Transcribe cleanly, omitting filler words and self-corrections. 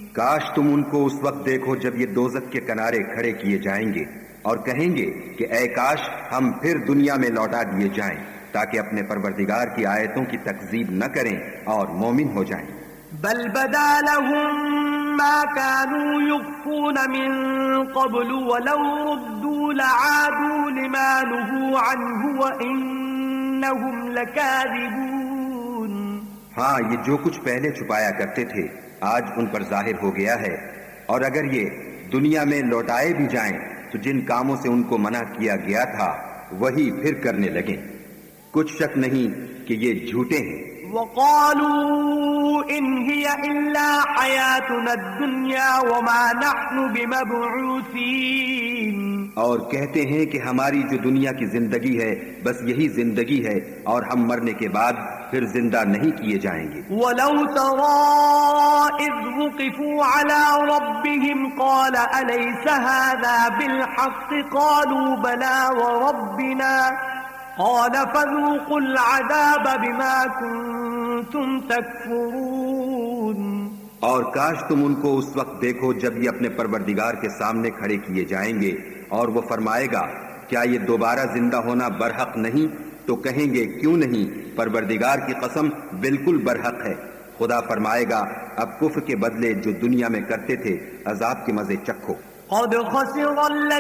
کاش تم ان کو اس وقت دیکھو جب یہ دوزخ کے کنارے کھڑے کیے جائیں گے اور کہیں گے کہ اے کاش ہم پھر دنیا میں لوٹا دیے جائیں تاکہ اپنے پروردگار کی آیتوں کی تکذیب نہ کریں اور مومن ہو جائیں۔ بل بدا لهم ما كانوا يخفون من قبل ولو ردوا لعادوا لما نهوا عنه وإنهم لكاذبون۔ ہاں، یہ جو کچھ پہلے چھپایا کرتے تھے آج ان پر ظاہر ہو گیا ہے، اور اگر یہ دنیا میں لوٹائے بھی جائیں تو جن کاموں سے ان کو منع کیا گیا تھا وہی پھر کرنے لگیں۔ کچھ شک نہیں کہ یہ جھوٹے ہیں۔ وقالوا إن هي إلا حياتنا الدنيا وما نحن بمبعوثين۔ اور کہتے ہیں کہ ہماری جو دنیا کی زندگی ہے بس یہی زندگی ہے اور ہم مرنے کے بعد پھر زندہ نہیں کیے جائیں گے۔ ولو ترى إذ وقفوا على ربهم قال أليس هذا بالحق قالوا بلى وربنا قال فذوقوا العذاب بما كنتم تكفرون۔ اور کاش تم ان کو اس وقت دیکھو جب یہ اپنے پروردگار کے سامنے کھڑے کیے جائیں گے اور وہ فرمائے گا کیا یہ دوبارہ زندہ ہونا برحق نہیں؟ تو کہیں گے کیوں نہیں، پروردگار کی قسم بالکل برحق ہے۔ خدا فرمائے گا اب کفر کے بدلے جو دنیا میں کرتے تھے عذاب کے مزے چکھو۔ قد خسر